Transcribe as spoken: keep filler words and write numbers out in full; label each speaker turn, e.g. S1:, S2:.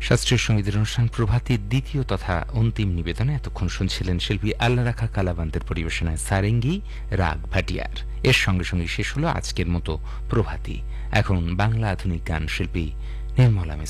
S1: শাস্ত্রীয় সঙ্গীতের অনুষ্ঠান প্রভাতীর দ্বিতীয় তথা অন্তিম নিবেদনে এতক্ষণ শুনছিলেন শিল্পী আল্লাহ রাখা কালাবান্তের পরিবেশনায় সারেঙ্গি রাগ ভাটিয়ার। এর সঙ্গে সঙ্গে শেষ হলো আজকের মতো প্রভাতী। এখন বাংলা আধুনিক গান শিল্পী নির্মলা